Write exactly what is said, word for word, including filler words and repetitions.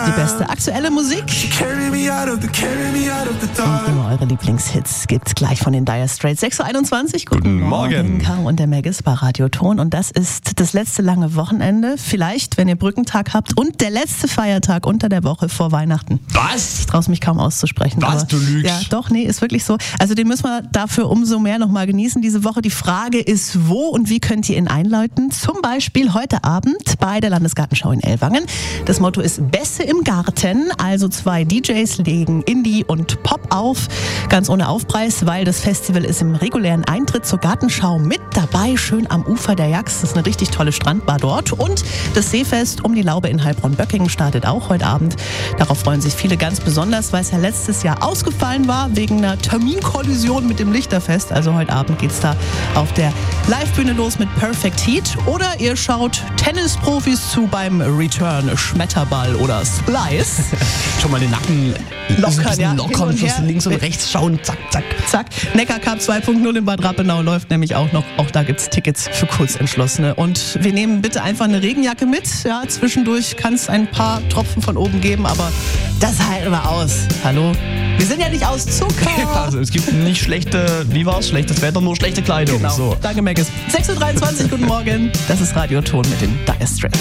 Die beste aktuelle Musik und immer eure Lieblingshits gibt's gleich von den Dire Straits. sechs Uhr einundzwanzig, guten, Guten Morgen. Morgen. Caro und der Maggis bei Radio Ton. Und das ist das letzte lange Wochenende. Vielleicht, wenn ihr Brückentag habt. Und der letzte Feiertag unter der Woche vor Weihnachten. Was? Ich traue mich kaum auszusprechen. Was, aber, du lügst? Ja, doch, nee, ist wirklich so. Also den müssen wir dafür umso mehr nochmal genießen diese Woche. Die Frage ist, wo und wie könnt ihr ihn einläuten? Zum Beispiel heute Abend bei der Landesgartenschau in Ellwangen. Das Motto ist Bässe im Garten. Also zwei D Js legen Indie und Pop auf. Ganz ohne Aufpreis, weil das Festival ist im regulären Eintritt zur Gartenschau mit dabei. Schön am Ufer der Jax. Das ist eine richtig tolle Strandbar dort. Und das Seefest um die Laube in Heilbronn-Böckingen startet auch heute Abend. Darauf freuen sich viele ganz besonders, weil es ja letztes Jahr ausgefallen war wegen einer Terminkollision mit dem Lichterfest. Also heute Abend geht's da auf der Livebühne los mit Perfect Heat. Oder ihr schaut Tennisprofis zu beim Return Schmetterball oder Splice. Schon mal den Nacken Lockern, ja. lockern, Hin und her. links und rechts schauen, zack, zack. Zack. Neckar Cup zwei Punkt null in Bad Rappenau läuft nämlich auch noch. Auch da gibt's Tickets für Kurzentschlossene. Und wir nehmen bitte einfach eine Regenjacke mit. Ja, zwischendurch kann es ein paar Tropfen von oben geben, aber das halten wir aus. Hallo? Wir sind ja nicht aus Zucker. Also es gibt nicht schlechte, wie war's? Schlechtes Wetter, nur schlechte Kleidung. Genau. So. Danke, Maggis. sechs Uhr dreiundzwanzig, guten Morgen. Das ist Radio Ton mit den Dire Straits.